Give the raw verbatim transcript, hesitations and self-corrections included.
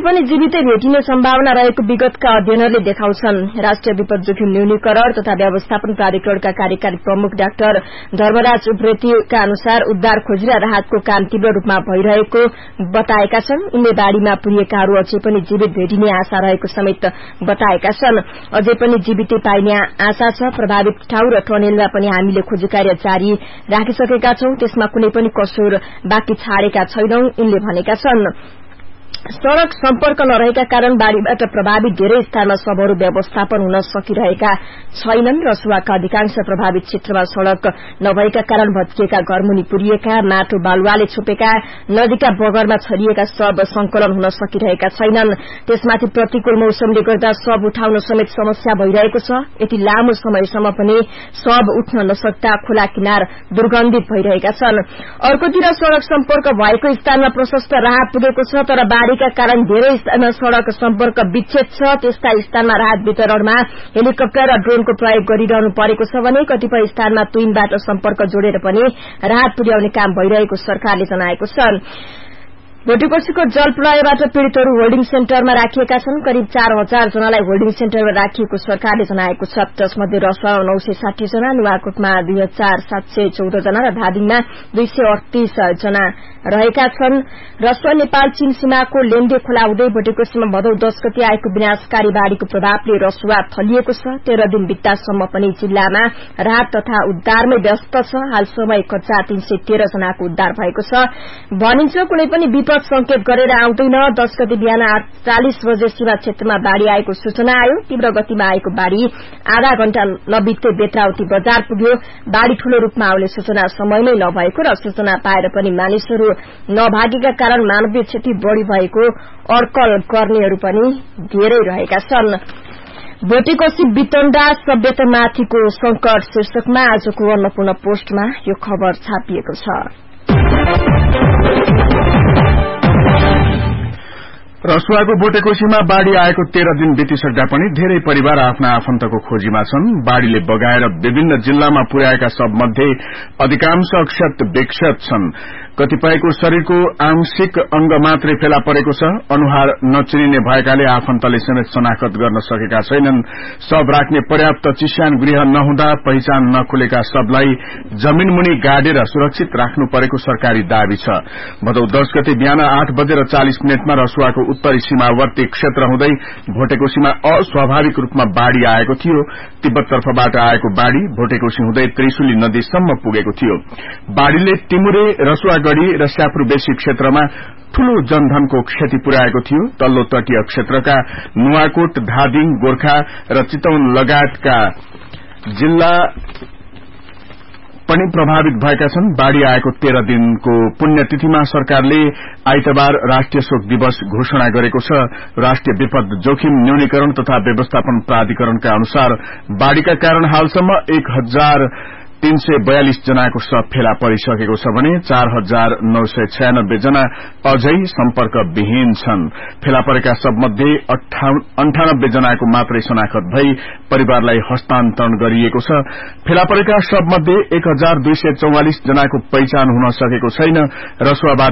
पनि जीवितै भेटिने सम्भावना रहेको विगतका अध्ययनहरूले देखाउँछन्। राष्ट्रिय विपद जोखिम न्यूनीकरण तथा व्यवस्थापन प्राधिकरणका कार्यकारी प्रमुख डाक्टर धर्मराज उप्रेतीका अनुसार उद्धार खोजी र राहतको काम तीव्र रूपमा भइरहेको बताएका छन्। उनले बाढ़ीमा पुरिएकाहरू अझै पनि जीवित भेटिने आशा रहेको समेत बताएका छन्। अझै पनि जीवितै पाइने आशा छ। प्रभावित ठाउँ र टनेलमा पनि हामीले खोजी कार्य जारी राखिसकेका छौं। त्यसमा कुनै पनि कसुर बाँकी छाडेका छैनौं उनले भनेका छन्। सड़क सम्पर्क नरहेका कारण बाढ़ीबाट प्रभावित धेरै स्थानमा शवहरू व्यवस्थापन हुन सकिरहेका छैनन्। रसुवाका अधिकांश प्रभावित क्षेत्रमा सड़क नभएका कारण भत्किएका घरमुनि पुरिएका, माटो बालुवाले छोपेका, नदीका बगरमा छरिएका शव संकलन हुन सकिरहेका छैनन्। त्यसमाथि प्रतिकूल मौसमले गर्दा शव उठाउन समेत समस्या भइरहेको छ। यति लामो समयसम्म पनि शव उठ्न नसक्दा खोला किनार दुर्गन्धित भइरहेका छन्। अर्कोतिर सड़क सम्पर्क भएको स्थानमा प्रशस्त राहत पुगेको छ, तर बाढ़ीका कारण धेरै स्थानमा सड़क सम्पर्क विच्छेद छ। त्यस्ता स्थानमा राहत वितरणमा हेलिकप्टर र ड्रोनको प्रयोग गरिरहनु परेको छ भने कतिपय स्थानमा तुइनबाट सम्पर्क जोडेर पनि राहत पुर्याउने काम भइरहेको सरकारले जनाएको छ। भोटेकोशीको जल प्रलयबाट पीड़ितहरू होल्डिङ सेन्टरमा राखिएका छन्। करिब चार हजार जनालाई होल्डिङ सेन्टरमा राखिएको सरकारले जनाएको छ। त्यसमध्ये रसुवा नौ सय साठी जना, नुवाकोटमा दुई हजार सात सय चौध जना र धादिङमा दुई सय अडतीस जना रहेका छन्। रसुवा नेपाल चीन सीमाको लेन्डे खोला हुँदै भोटेकोशीमा भदौ दश गते आएको विनाशकारी बाढ़ीको प्रभावले रसुवा थलिएको छ। तेह्र दिन बित्तासम्म पनि जिल्लामा राहत तथा उद्धारमै व्यस्त छ। हालसम्म एक हजार तीन सय तेह्र जनाको उद्धार भएको छ। भनिन्छ कुनै पनि विपद संकेत गरेर आउँदैन। दश गते बिहान आठ चालिस बजे सीमा क्षेत्रमा बाढ़ी आएको सूचना आयो। तीव्र गतिमा आएको बाढ़ी आधा घण्टा नबित्दै बेत्रावती बजार पुग्यो। बाढ़ी ठूलो रूपमा आउने सूचना समयमै नभएको र सूचना पाएर पनि मानिसहरू नभागेका कारण मानवीय क्षति बढ़ी भएको अड्कल गर्नेहरू पनि धेरै रहेका छन्। भोटेकोशी बितण्डा सभ्यतामाथिको संकट शीर्षकमा आजको अन्नपूर्ण पोस्टमा यो खबर छापिएको छ। रसुवाको भोटेकोशीमा बाढ़ी आएको तेह्र दिन बितिसक्दा पनि धेरै परिवार आफ्ना आफन्तको खोजीमा छन्। बाढ़ीले बगाएर विभिन्न जिल्लामा पुर्याएका सबमध्ये अधिकांश अक्षत विक्षत छन्। कतिपयको शरीरको आंशिक अंग मात्रै फेला परेको छ। अनुहार नचिनिने भएकाले आफन्तले समेत शनाखत गर्न सकेका छैनन्। शव राख्ने पर्याप्त चिस्यान गृह नहुँदा पहिचान नखुलेका शवलाई जमीन मुनि गाडेर सुरक्षित राख्नु परेको सरकारी दावी छ। भदौ दश गते बिहान आठ बजेर चालिस मिनटमा रसुवाको उत्तरी सीमावर्ती क्षेत्र हुँदै भोटेकोशीमा अस्वाभाविक रूपमा बाढ़ी आएको थियो। तिब्बततर्फबाट आएको बाढ़ी भोटेकोशी हुँदै त्रिशुली नदीसम्म पुगेको थियो। बाढ़ीले टिमुरे, रसुवागढ़ी र स्यापुरबेसी क्षेत्रमा ठूलो जनधनको क्षति पुर्याएको थियो। तल्लो तटीय क्षेत्रका नुवाकोट, धादिङ, गोर्खा र चितवन लगायतका जिल्ला पनि प्रभावित भएका छन्। बाढ़ी आएको तेह्र दिनको पुण्यतिथिमा सरकारले आइतबार राष्ट्रिय शोक दिवस घोषणा गरेको छ। राष्ट्रिय विपद जोखिम न्यूनीकरण तथा व्यवस्थापन प्राधिकरणका अनुसार बाढ़ीका कारण हालसम्म एक हजार तीन सय बयालिस जनाको शव फेला परिसकेको छ भने चार हजार नौ सय छयानब्बे जना अझै सम्पर्क विहीन छन्। फेला परेका शवमध्ये अन्ठानब्बे जनाको मात्रै शनाखत भई परिवारलाई हस्तान्तरण गरिएको छ। फेला परेका शवमध्ये एक हजार दुई सय चौवालिस जनाको पहिचान हुन सकेको छैन। रसुवाबाट